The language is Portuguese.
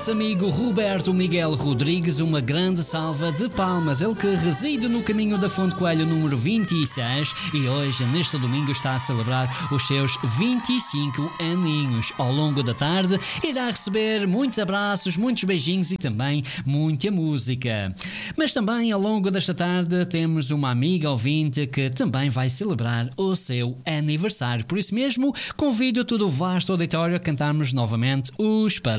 nosso amigo Roberto Miguel Rodrigues uma grande salva de palmas. Ele que reside no caminho da Fonte Coelho número 26 e hoje, neste domingo, está a celebrar os seus 25 aninhos. Ao longo da tarde irá receber muitos abraços, muitos beijinhos e também muita música. Mas também ao longo desta tarde temos uma amiga ouvinte que também vai celebrar o seu aniversário. Por isso mesmo, convido todo o vasto auditório a cantarmos novamente os parabéns